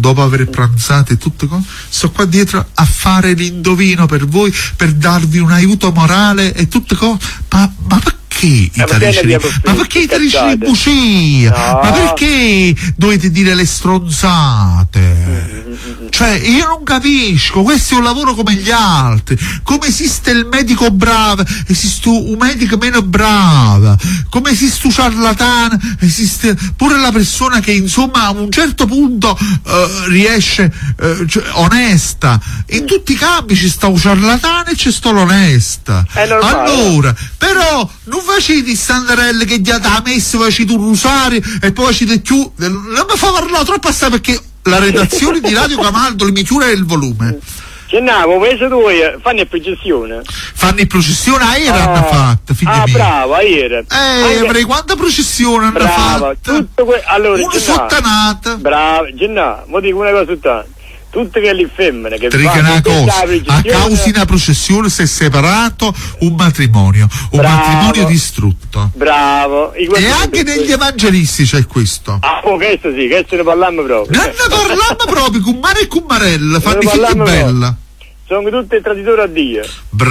dopo aver pranzato e tutte cose, sto qua dietro a fare l'indovino per voi, per darvi un aiuto morale e tutte cose. Ma perché ma perché italici di bugia? No. Ma perché dovete dire le stronzate? Cioè, io non capisco, questo è un lavoro come gli altri. Come esiste il medico bravo, esiste un medico meno bravo, come esiste un ciarlatano, esiste pure la persona che insomma a un certo punto riesce cioè, onesta. In tutti i campi ci sta un ciarlatano e c'è sta l'onesta. Allora, però non facete di Sandarelle che già da messo facete un rosario e poi facete più, non mi fa parlare troppo assai perché la redazione di Radio Camaldoli mi chiude il volume. Che no, questo due fanno processione. Fanno processione a Era hanno fatto, figlia mia. Bravo, a Era. Avrei quanta processione hanno fatto? Allora, una sottanata. Bravo, Gennà, mo dico una cosa tutta. Tutte quelle femmine che fanno una cosa, a causa di una processione si è separato un matrimonio distrutto. Bravo. E anche negli evangelisti c'è questo. Questo sì, questo ne parliamo proprio. Non ne parliamo proprio, con mare e con marella, fanno i figli bella. Sono tutti traditori a Dio.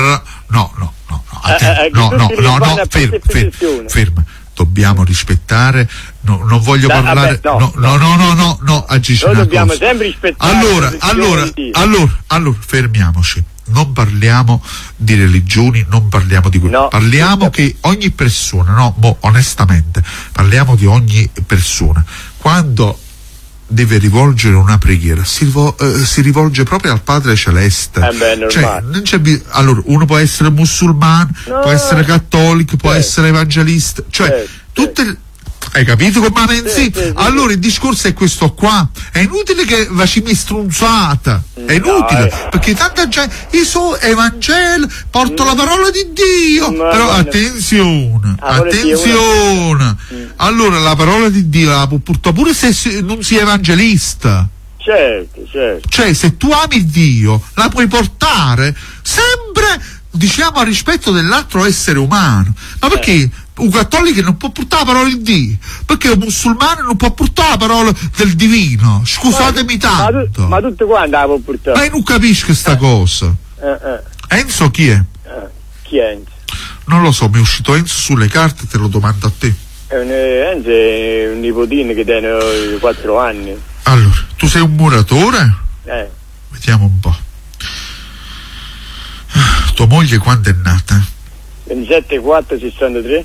Ferma. Dobbiamo rispettare, non voglio parlare. No, agisce noi una dobbiamo cosa. sempre rispettare. Allora, fermiamoci. Non parliamo di religioni, non parliamo di quello. No. Parliamo che ogni persona, onestamente, parliamo di ogni persona. Quando deve rivolgere una preghiera si rivolge proprio al Padre Celeste. Cioè, non c'è allora uno può essere musulmano, può essere cattolico, può essere evangelista, cioè tutte hai capito come pensi? Allora il discorso è questo qua, è inutile che facciamo strunzata, è inutile, perché tanta gente io so Evangelo, porto la parola di Dio, però attenzione, allora la parola di Dio la può portare pure se non si è evangelista. Certo. Cioè, se tu ami Dio, la puoi portare sempre, diciamo, a rispetto dell'altro essere umano. Ma perché un cattolico non può portare la parola di Dio? Perché un musulmano non può portare la parola del divino? Scusatemi tanto. Ma tutti quanti la può portare? Ma io non capisco sta cosa. Enzo chi è? Chi è Enzo? Non lo so, mi è uscito Enzo sulle carte, te lo domando a te. Enzo è un nipotino che tiene 4 anni. Allora, tu sei un muratore? Vediamo un po'. Tua moglie quando è nata? 27/4/63.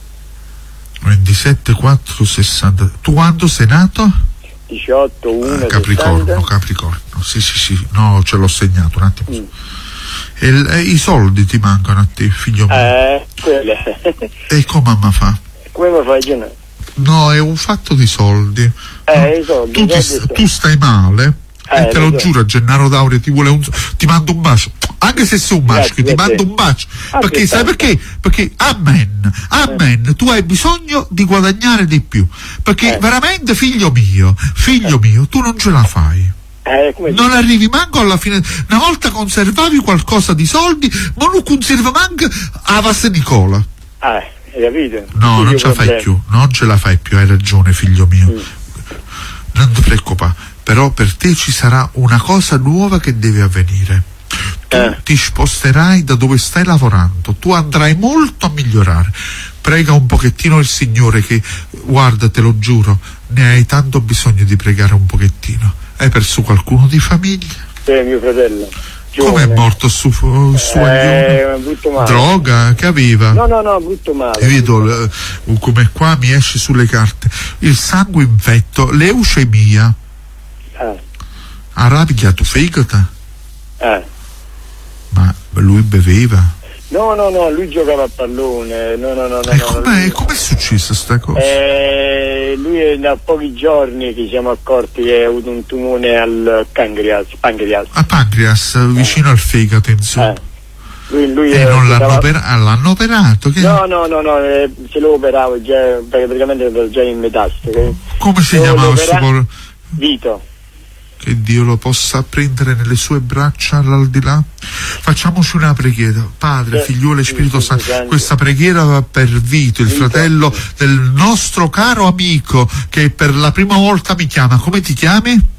27/4/60. Tu quando sei nato? 18/1/60. Capricorno. Sì. No, ce l'ho segnato un attimo. E i soldi ti mancano a te, figlio mio? Quelle. E come mamma fa? Come mi fai io? No, è un fatto di soldi. I soldi. Tu stai male? E te lo giuro, Gennaro D'Auria ti mando un bacio, anche se sei un maschio, ti mando un bacio, perché sai perché? Perché amen, tu hai bisogno di guadagnare di più, perché veramente figlio mio, tu non ce la fai. Non arrivi manco alla fine. Una volta conservavi qualcosa di soldi, ma non conserva manco a Vasta Nicola. Hai capito? No, non ce la fai più, non ce la fai più, hai ragione figlio mio. Non ti preoccupare. Però per te ci sarà una cosa nuova che deve avvenire. Tu ti sposterai da dove stai lavorando, tu andrai molto a migliorare. Prega un pochettino il Signore che, guarda, te lo giuro, ne hai tanto bisogno di pregare un pochettino. Hai perso qualcuno di famiglia? Mio fratello. Come è morto suo brutto male. Droga? Che aveva? No, brutto male. Vedo come qua mi esce sulle carte il sangue infetto, leucemia. Ha rapigliato fegato? Ma lui beveva? No, lui giocava a pallone. No. Com'è successa sta cosa? Lui da pochi giorni che siamo accorti che ha avuto un tumore al pancreas. A pancreas, vicino al fegato, insomma. Lui non l'hanno operato? Che? No, se lo operavo già, perché praticamente era già in metastasi. Come si chiamava questo? Vito. Che Dio lo possa prendere nelle sue braccia all'aldilà. Facciamoci una preghiera, Padre, Figliuolo e Spirito Santo. Questa preghiera va per Vito, il fratello del nostro caro amico che per la prima volta mi chiama. Come ti chiami?